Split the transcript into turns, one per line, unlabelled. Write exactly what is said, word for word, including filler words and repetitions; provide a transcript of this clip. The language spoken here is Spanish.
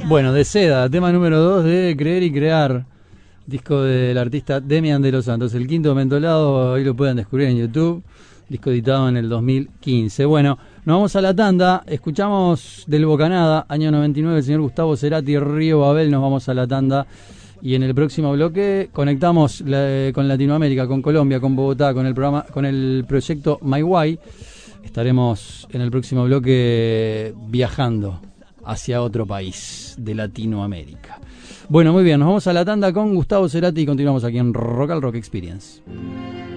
Bueno, de Seda, tema número dos de Creer y Crear, disco del artista Demian de los Santos, el quinto mentolado, ahí lo pueden descubrir en YouTube, disco editado en el dos mil quince. Bueno, nos vamos a la tanda, escuchamos del Bocanada, año noventa y nueve, el señor Gustavo Cerati, Río Babel, nos vamos a la tanda y en el próximo bloque conectamos la, con Latinoamérica, con Colombia, con Bogotá, con el programa, con el proyecto My Way. Estaremos en el próximo bloque viajando hacia otro país de Latinoamérica. Bueno, muy bien, nos vamos a la tanda con Gustavo Cerati y continuamos aquí en Rock al Rock Experience.